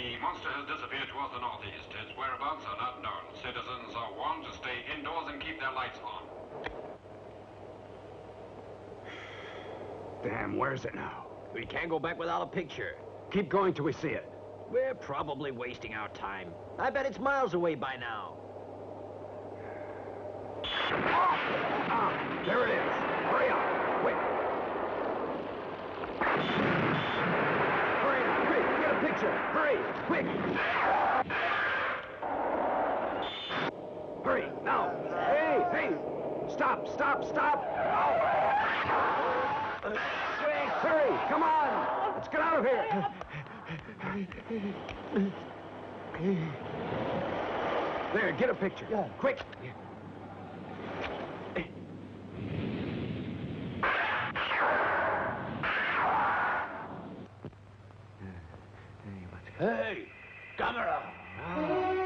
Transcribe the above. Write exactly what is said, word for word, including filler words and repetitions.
The monster has disappeared towards the northeast. Its whereabouts are not known. Citizens are warned to stay indoors and keep their lights on. Damn, where's it now? We can't go back without a picture. Keep going till we see it. We're probably wasting our time. I bet it's miles away by now. Ah, there it is. Hurry up, quick. Hurry up, quick, get a picture. Hurry, quick. Hurry, now. Hey, hey, stop, stop, stop. Uh, quick, hurry, come on. Let's get out of here. There, get a picture. Yeah. Quick. Hey, camera.